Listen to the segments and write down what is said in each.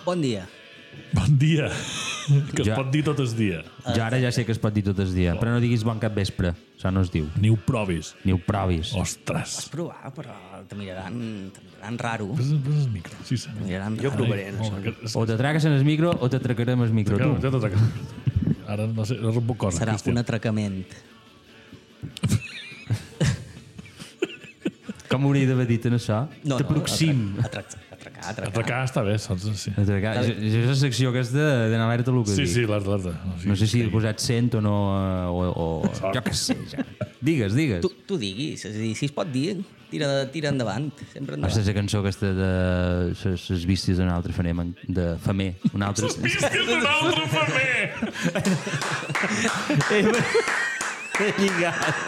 Bon dia. Bon dia. Que es pot dir tot el dia. Jo ara ja sé que es pot dir tot el dia, però no diguis bon cap vespre. Això no es diu. Ni ho provis. Ni ho provis. Ostres. Pots provar, però te miraran raro. Pes el micro. Sí, sí. Miraran Jo raro. provaré en això. O te tragues en el micro o te tracarem el micro, tu. Ja t'atraca. Ara no sé, no puc cosa. Serà Cristian. un atracament. Com hauria d'haver dit en això? T'aproxim. Atracar està bé, saps? Sí, Atracar. Jo és la secció aquesta de n'alerta el que sí, dic. sí l'alerta. No sé si he posat 100 o no... O jo què sé, ja. Digues. Tu diguis, és a dir, si es pot dir, tira endavant, sempre Aquesta és endavant. la cançó aquesta de les bísties d'un altre famer, de famer. Un altre... Les bísties d'un altre famer! He lligat.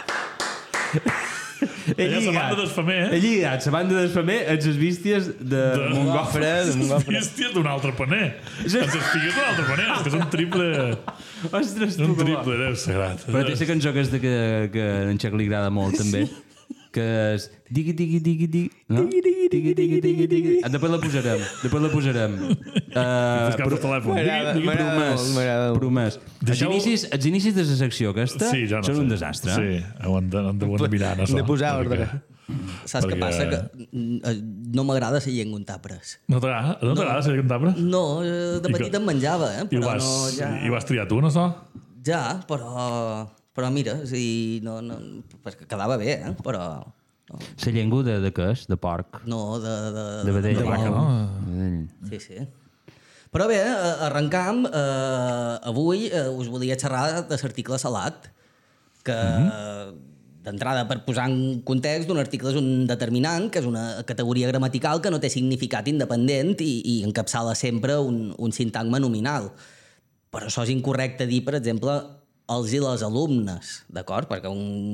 Allà la banda del famer, He lligat la banda del famer amb les bísties de Montgofre. Les bísties d'un altre paner. Les figues d'un altre paner. És que és un triple... Ostres, Un triple, Déu sagrat. Però té la cançó aquesta que a en Xac li agrada molt, també, que és... Digui, no? Digui. Després la posarem. Buscar el telèfon. M'agrada molt. Promès. Els inicis de la secció aquesta Sí, jo no són sé. un desastre. Sí, ho han de mirar, no Hem de posar ordre. Saps què perquè- passa? Que no m'agrada la llengua en tapres. No t'agrada ser cantabra? No, de petit em menjava, I però vas, no, ja... I vas triar tu, no so? Ja, però mira, és a dir, no, perquè quedava bé, però... No, La llengua de què és? De porc. no De vedell. De vaca, no? Sí, sí. Però bé, arrencam. Avui us volia xerrar de l'article Salat, que d'entrada, per posar en context, un article és un determinant, que és una categoria gramatical que no té significat independent i encapçala sempre un sintagma nominal. Però això és incorrecte dir, per exemple, els i les alumnes, d'acord? Perquè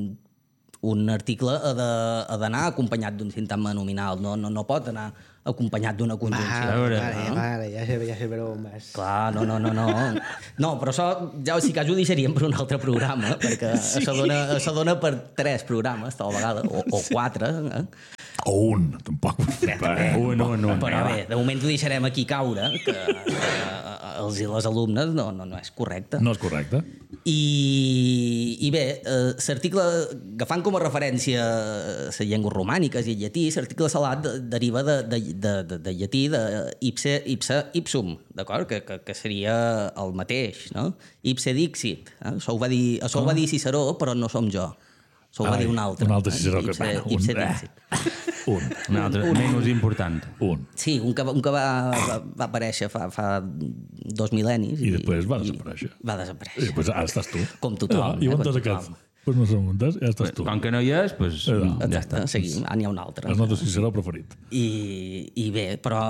un article ha d'anar acompanyat d'un sintagma nominal, no pot anar acompanyat d'una conjunció. Vale, ja sé per on vas. Clar, no. No, però això ja sí que ho deixaríem per un altre programa, perquè això dona per 3 programes, tal vegada, o 4. O un, tampoc. Un. Però bé, de moment ho deixarem aquí caure, que els i les alumnes no és correcte. No és correcte. I bé, l'article, agafant com a referència les llengües romàniques i el llatí, l'article Salat deriva de llatí de ipse ipsum, d'acord? Que seria el mateix, no? Ipse dixit. Això ho va dir Ciceró, però no som jo. Això ho va dir un altre. Un altre Ciceró que... Ipse dixit. Un altre, menys important. Un. Sí, un que va aparèixer fa 2 mil·lennis. I després va desaparèixer. Va I desaparèixer. després ara estàs tu. Com tothom. I on com estàs tothom. aquest? Pues no se'n muntes, ja estàs tu. Com que no hi és, doncs ja Exacte, està. seguim. N'hi ha un altre. El nostre Ciceró preferit. I bé, però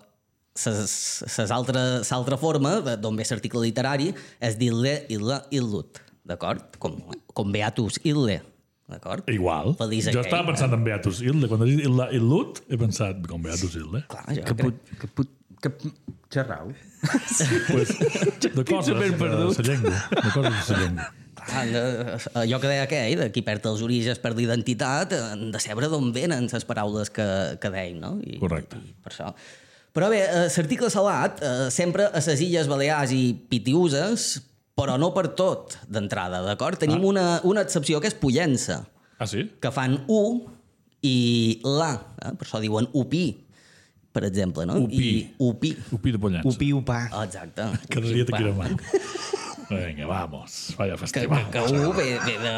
l'altra forma, d'on ve l'article literari, és d'ille, illa, illut, d'acord? Com Beatus ille, d'acord? Igual. Feliç Jo aquell, estava pensant en Beatus Ilde. Quan has dit Illut, he pensat com Beatus Ilde. Clar, jo crec. Que xerrau. Pues, de coses de la llengua. De coses de la llengua. Clar, allò que deia aquell, de qui perd els orígens per l'identitat, han de saber d'on venen les paraules que deim, no? Correcte. I per això. Però bé, l'article Salat sempre a les Illes Balears i Pitiuses, però no per tot d'entrada, d'acord? Tenim una excepció que és Pollença, Ah, sí? que fan U i la, per això diuen upí, per exemple, no? Upí. I upí. Upí de Pollença. Upí, upà. Exacte. Cada dia te quiero más. Venga, vamos. Vaya festival. Que U ve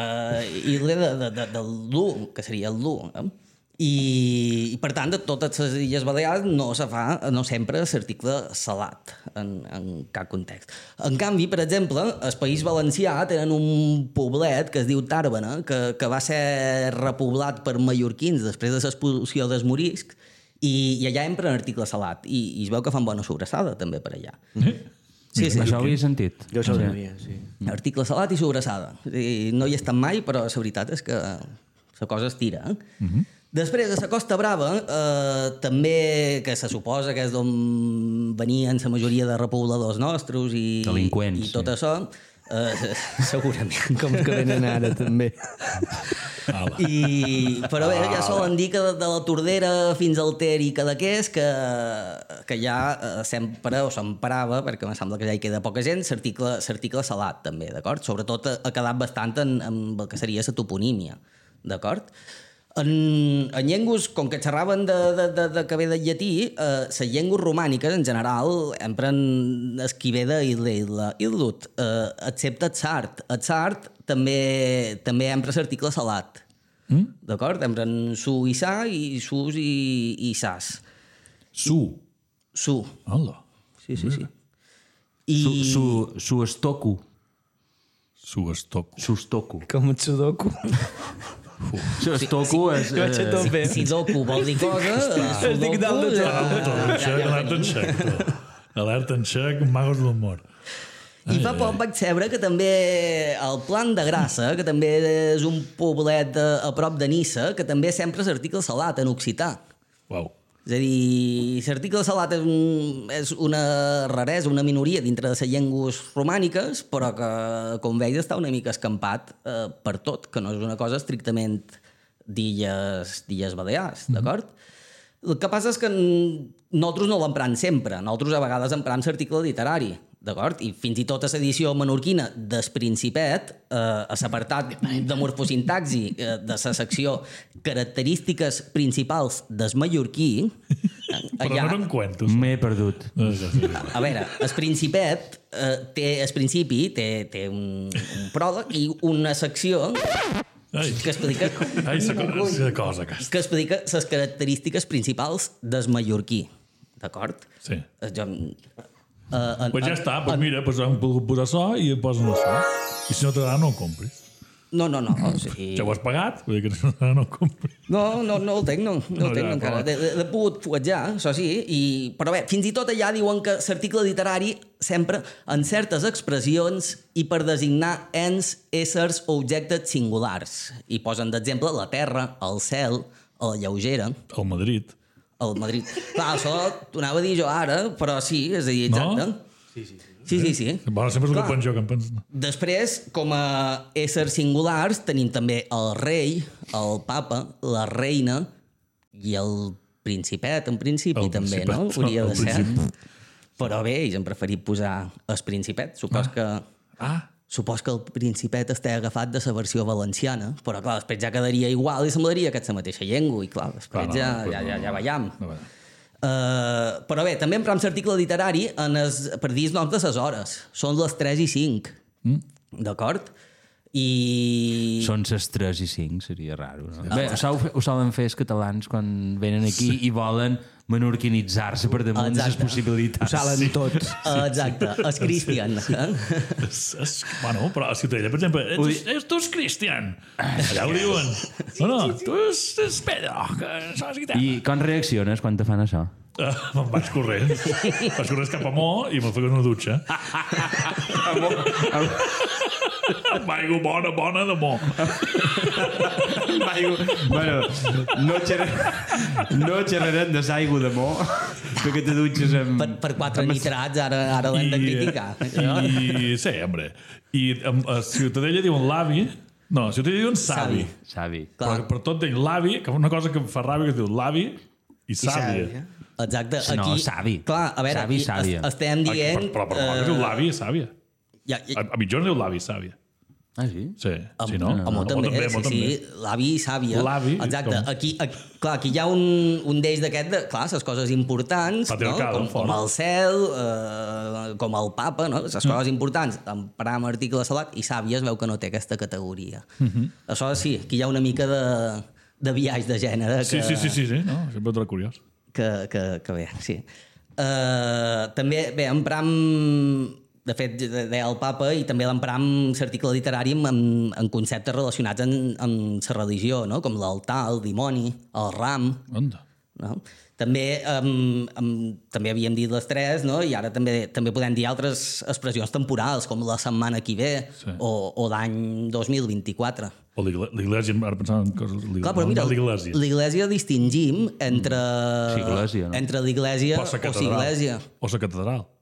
de l'U, que seria l'U. I per tant, de totes les Illes Balears no sempre l'article Salat en cap context. En canvi, per exemple, al País Valencià tenen un poblet que es diu Tàrbena, que va ser repoblat per mallorquins després de l'expulsió dels moriscs, i allà empren article Salat, i es veu que fan bona sobrassada també per allà. Sí, sí. Això ho havia sentit. Jo això ho sabia, sí. Article Salat i sobrassada. No hi he estat mai, però la veritat és que la cosa es tira. Després, a la Costa Brava, també, que se suposa que és d'on venien la majoria de repobladors nostres i Delinqüents, i tot sí. això, segurament. Com que venen ara, també. Però bé, ja solen dir que de la Tordera fins al Ter i Cadaqués que ja sempre, o s'emparava, perquè em sembla que ja hi queda poca gent, l'article salat també, d'acord? Sobretot ha quedat bastant en el que seria la toponímia, d'acord? En llengües, com que xerraven de que ve del llatí, les llengües romàniques, en general, empren el que ve d'Ildut, excepte el sard. El sard també empra l'article salat. D'acord? Empren su i sa, i sus i sas. Su. Hola. Sí. Su estoku. Su estoco. Sustoku. Com el sudoku. Estoku és... Si doku vol dir cosa, Estic dalt de tot. Alerta en xec, magos de l'humor. I fa poc vaig saber que també el Plan de Grassa, que també és un poblet a prop de Nissa, que també sempre l'article salat en occità. Uau. És a dir, l'article salat és una raresa, una minoria dintre de les llengües romàniques, però que, com veus, està una mica escampat per tot, que no és una cosa estrictament d'illes Balears, d'acord? El que passa és que nosaltres no l'emprem sempre, nosaltres a vegades emprem l'article literari, d'acord? I fins i tot a l'edició menorquina del Principet, a l'apartat de morfosintaxi de la secció característiques principals del mallorquí... Però no eren cuentos. M'he perdut. A veure, el Principet al principi té un pròleg i una secció que explica les característiques principals del mallorquí, d'acord? Sí. Pues ja està, pues mira, pues han pogut posar so i posen el so. I si no t'agrada, no el compris. No. O sigui... Ja ho has pagat? Vull dir que si no t'agrada, no el compris. No el tenc encara. L'he pogut fuetjar, això sí, però bé, fins i tot allà diuen que l'article literari sempre en certes expressions i per designar ens, éssers o objectes singulars. I posen d'exemple la terra, el cel, la lleugera. El Madrid. El Madrid. Clar, això t'ho anava a dir jo ara, però sí, és a dir, exacte. No? Sí. Bueno, sempre és el que penso jo, que em penso. Després, com a éssers singulars, tenim també el rei, el papa, la reina i el principet, en principi, també, no? Hauria de ser. Però bé, ells han preferit posar el principet. Supos que el Principet està agafat de la versió valenciana, però clar, després ja quedaria igual i semblaria que és la mateixa llengua i clar, després ja veiem. Però bé, també emprem l'article literari per dir els noms de les hores. Són les 3 i 5, d'acord? I... Són les 3 i 5, seria raro, no? Bé, ho solen fer els catalans quan venen aquí i volen menorquinitzar-se per damunt de les possibilitats. Ho saben tots. Exacte, és Cristian. Bueno, però a Ciutadella, per exemple, tu és Cristian. Allà ho diuen. No, tu és Pedro, que saps guitarra. I com reacciones quan te fan això? Me'n vaig corrents. Vaig corrents cap a Mo i me'n faig una dutxa. Amb aigua bona de Mo. Bueno, no xerrarem de l'aigua de Mo, perquè te dutxes amb... Per 4 nitrats, ara l'hem de criticar. I sí, hombre. I a Ciutadella diuen l'avi. No, a Ciutadella diuen savi. Però per tot diuen l'avi, que una cosa que fa ràbia que es diu l'avi i sàvia. Exacte. No, savi. Clar, a veure, aquí estem dient... Però es diu l'avi i sàvia. A mitjons diu l'avi i sàvia. Ah, sí? Sí, si no? A molt també, sí. L'avi i sàvia. Exacte. Aquí hi ha un d'ells d'aquest, clar, les coses importants, com el cel, com el papa, no? Les coses importants, emprar article salat, i sàvia es veu que no té aquesta categoria. Això sí, aquí hi ha una mica de viatge de gènere. Sí, no? Sempre ho trobo curiós. Que bé, sí. També, bé, empram... De fet, deia el papa, i també l'empram l'article literari en conceptes relacionats amb la religió, no? Com l'altar, el dimoni, el ram. No? També havíem dit les 3, no? I ara també podem dir altres expressions temporals, com la setmana que ve o l'any 2024. O l'Iglésia, ara pensava en coses... Clar, però mira, l'Iglésia distingim entre l'Iglésia o l'Iglésia. O la catedral.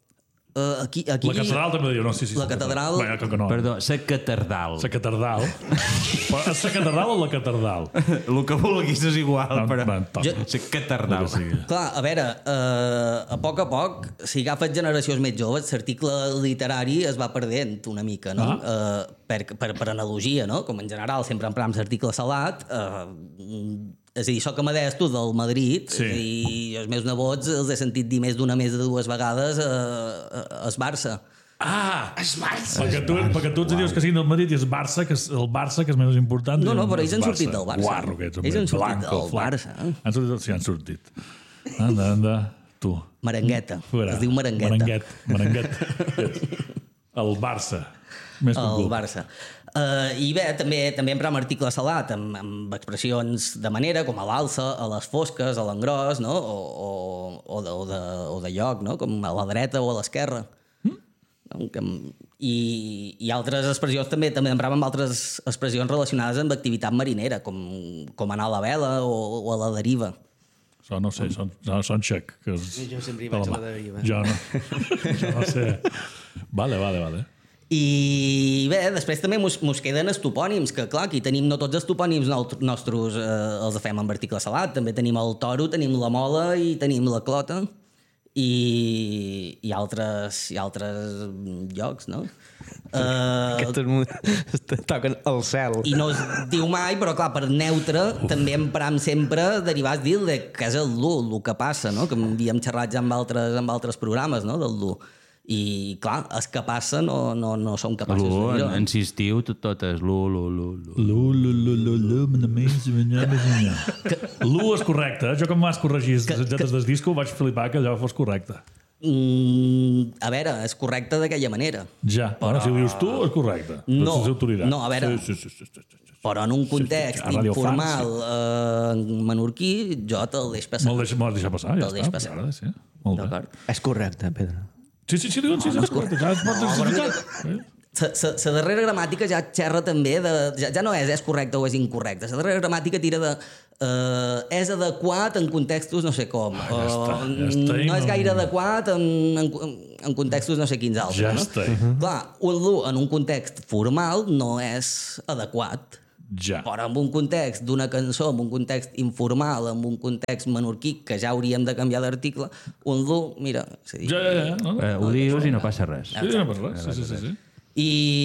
Aquí... La catedral també diu, no, sí. La catedral... Bé, que no. Perdó, la catedral. La catedral. Però és la catedral o la catedral? El que vulguis és igual, però... La catedral. Clar, a veure, a poc, si agafes generacions més joves, l'article literari es va perdent una mica, no? Per analogia, no? Com en general sempre empram l'article salat, és a dir, soc amedesto del Madrid i els meus nebots els he sentit dir més de dues vegades es Barça. És Barça! Perquè tu ets dius que siguin del Madrid i és Barça, que és el Barça que és més important. No, però ells han sortit del Barça. Guarro, que ets. Ells han sortit del Barça. Sí, han sortit. Anda, tu. Merengueta. Es diu Merengueta. Merenguet. El Barça. El Barça. I bé, també empram article salat amb expressions de manera, com a l'alça, a les fosques, a l'engròs, no? o de lloc, no? Com a la dreta o a l'esquerra. I altres expressions també empràvem altres expressions relacionades amb activitat marinera, com anar a la vela o a la deriva. Això no sé, són xec. Jo sempre hi vaig a la deriva. Jo no sé. Vale. I bé, després també mos queden els topònims, que clar, aquí tenim no tots els topònims nostres els fem amb article salat, també tenim el Toro, tenim la Mola i tenim la Clota i altres llocs, no? Que tot el món toquen al cel. I no es diu mai, però clar, per neutre també empram sempre derivats d'il, que és el el que passa, no? Que havíem xerrat ja amb altres programes, no? Del lu. I clar, els que passa no som capaços de dir-ho. Insistiu totes, lu. Lu és correcte. Jo com m'has corregit des del disco vaig flipar que allò fos correcte. A veure, és correcte d'aquella manera. Ja, però si ho dius tu és correcte. No, a veure, però en un context informal menorquí jo te'l deix passar. Me'l deixa passar, ja està. Molt bé. És correcte, Pedro. Sí, diuen, és correcte. Ja es pot justificar. La darrera gramàtica ja xerra també ja no és correcte o és incorrecte. La darrera gramàtica tira de és adequat en contextos no sé com. No és gaire adequat en contextos no sé quins altres. Ja està. Clar, un lu en un context formal no és adequat. Ja. Però en un context d'una cançó, en un context informal, en un context menorquí, que ja hauríem de canviar d'article, un lu, mira... Ja. Ho dius i no passa res. Sí, no passa res. Sí. I